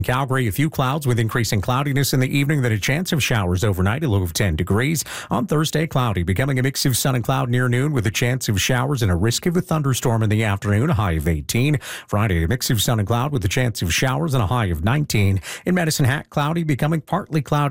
Calgary, a few clouds with increasing cloudiness in the evening, then a chance of showers overnight, a low of 10 degrees. On Thursday, cloudy, becoming a mix of sun and cloud near noon with a chance of showers and a risk of a thunderstorm in the afternoon, a high of 18. Friday, a mix of sun and cloud with a chance of showers and a high of 19. In Medicine Hat, cloudy, becoming partly cloudy.